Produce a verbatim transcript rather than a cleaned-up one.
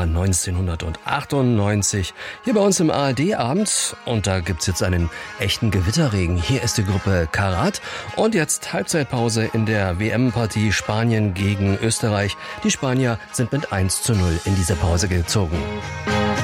Jahre neunzehnhundertachtundneunzig. Hier bei uns im A R D-Abend. Und da gibt's jetzt einen echten Gewitterregen. Hier ist die Gruppe Karat. Und jetzt Halbzeitpause in der W M-Partie Spanien gegen Österreich. Die Spanier sind mit eins zu null in diese Pause gezogen.